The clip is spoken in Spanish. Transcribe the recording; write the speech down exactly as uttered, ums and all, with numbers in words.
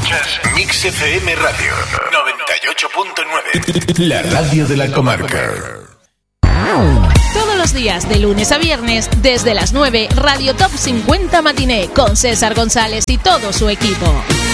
Escuchas Mix F M Radio noventa y ocho punto nueve, la radio de la comarca. Todos los días, de lunes a viernes, desde las nueve, Radio Top cincuenta Matiné, con César González y todo su equipo.